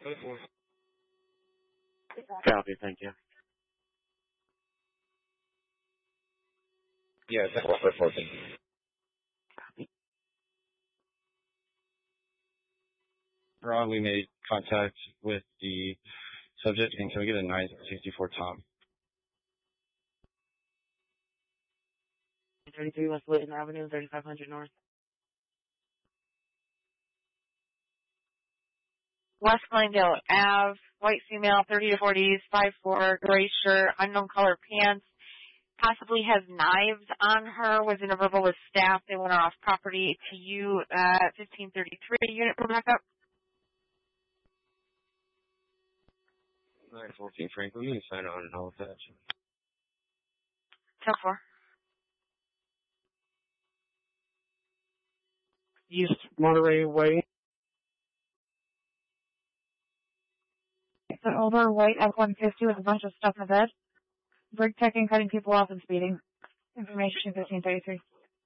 Copy, thank you. Yeah, it's reporting. Ron, we made contact with the subject, and can we get a 964 Tom? 33 West Whitten Avenue, 3500 North. West Glendale Ave, white female, 30 to 40s, 5'4", gray shirt, unknown color pants, possibly has knives on her, was in a verbal with staff. They went off property to you at 1533 unit for backup. 914 Franklin, you sign on and all of that. 10-4. East Monterey Way. It's an older white F-150 with a bunch of stuff in the bed. Brake checking, cutting people off, and speeding. Information 1533.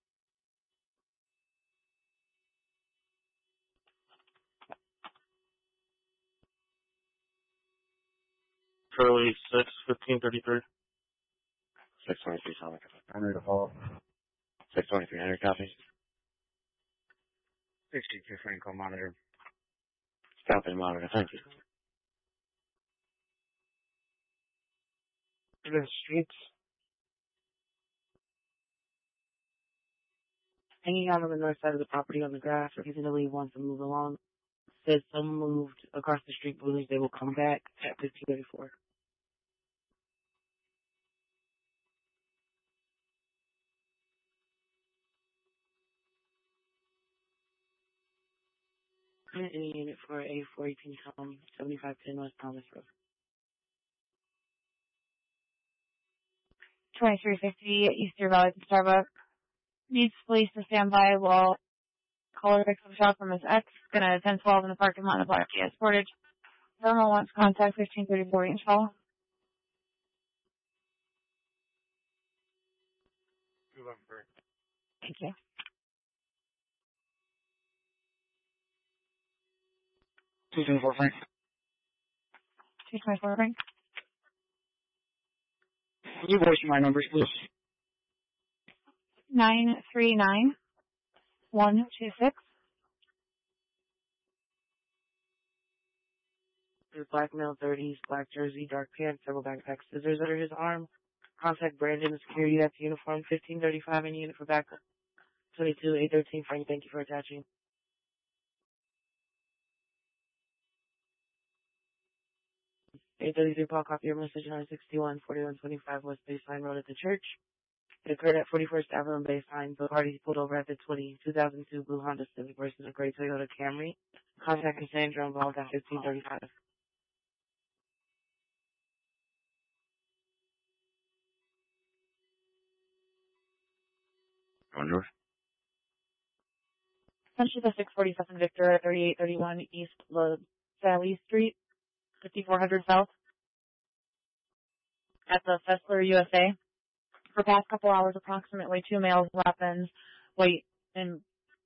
Curly 6, 1533. 623 Sonic. Henry to follow. 623 Henry, copy. 62 Franklin, monitor. Copy, monitor, thank you. The streets. Hanging out on the north side of the property on the grass, refusing to leave, wants to move along. Says someone moved across the street, believes they will come back at 1534. Any unit for A418 Tom, 7510 West Thomas Road. 2350 Easter Valley Starbucks. Needs police to stand by while caller picks up a shot from his ex. Gonna 1012 in the parking lot of Black Gas Portage. Verma wants contact 1534 range call. Thank you. 224 Frank. 224 Frank. Can you voice my numbers, please? 939-126. Black male, 30s, black jersey, dark pants, several backpack scissors under his arm. Contact Brandon, security at the uniform, 1535 in unit for backup. 22-813 Frank, thank you for attaching. 833 Paul, copy your message 961-4125 West Baseline Road at the church. It occurred at 41st Avenue Baseline. The party pulled over at the 2002 Blue Honda Civic versus a gray Toyota Camry. Contact Cassandra involved at 1535. Going north. Essentially the 647 Victor at 3831 East Sally Street, 5400 South. At the Fessler, USA. For the past couple hours, approximately 2 males, weapons, weight, and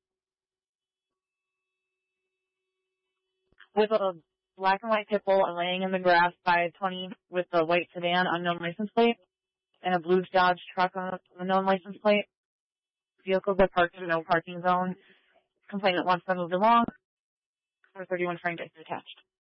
with a black and white pit bull laying in the grass by 20 with a white sedan, unknown license plate, and a blue Dodge truck on unknown license plate. Vehicles are parked in no parking zone. Complainant wants them moved along. 431 Frank is attached.